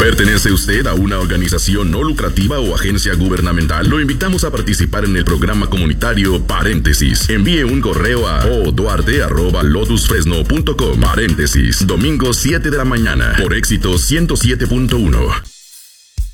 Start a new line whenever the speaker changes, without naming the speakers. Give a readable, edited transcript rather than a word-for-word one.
¿Pertenece usted a una organización no lucrativa o agencia gubernamental? Lo invitamos a participar en el programa comunitario Paréntesis. Envíe un correo a oduarte@lotusfresno.com. Paréntesis, domingo 7 de la mañana, por Éxito 107.1.